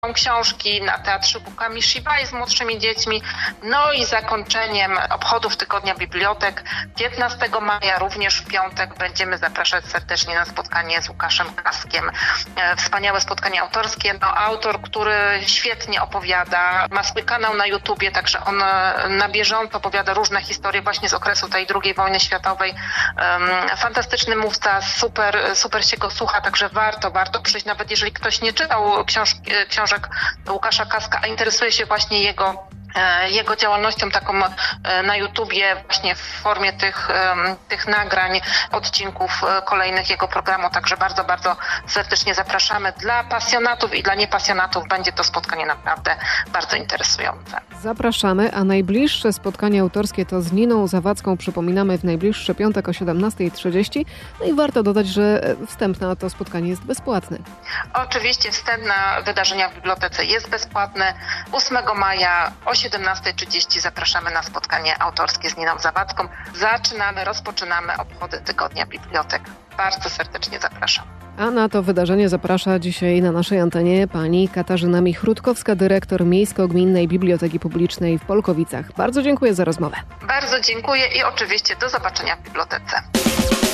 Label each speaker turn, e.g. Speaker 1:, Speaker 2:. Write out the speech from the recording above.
Speaker 1: książki, na Teatrzyku Kamishibai z młodszymi dziećmi. No i zakończeniem obchodów Tygodnia Bibliotek 15 maja, również w piątek, będziemy zapraszać serdecznie na spotkanie z Łukaszem Kaskiem. Wspaniałe spotkanie autorskie. Autor, który świetnie opowiada, ma swój kanał na YouTubie, także on na bieżąco opowiada różne historie właśnie z okresu tej II wojny światowej. Fantastyczny mówca, super się go słucha, także warto przyjść, nawet jeżeli ktoś nie czytał książek Łukasza Kaska, a interesuje się właśnie jego działalnością taką na YouTubie, właśnie w formie tych nagrań, odcinków kolejnych jego programu. Także bardzo serdecznie zapraszamy. Dla pasjonatów i dla niepasjonatów będzie to spotkanie naprawdę bardzo interesujące.
Speaker 2: Zapraszamy, a najbliższe spotkanie autorskie to z Niną Zawadzką. Przypominamy, w najbliższy piątek o 17:30. No i warto dodać, że wstęp na to spotkanie jest bezpłatny.
Speaker 1: Oczywiście wstęp na wydarzenia w bibliotece jest bezpłatny. 8 maja o 17:30 zapraszamy na spotkanie autorskie z Niną Zawadzką. Rozpoczynamy obchody Tygodnia Bibliotek. Bardzo serdecznie zapraszam.
Speaker 2: A na to wydarzenie zaprasza dzisiaj na naszej antenie pani Katarzyna Michrutkowska, dyrektor Miejsko-Gminnej Biblioteki Publicznej w Polkowicach. Bardzo dziękuję za rozmowę.
Speaker 1: Bardzo dziękuję i oczywiście do zobaczenia w bibliotece.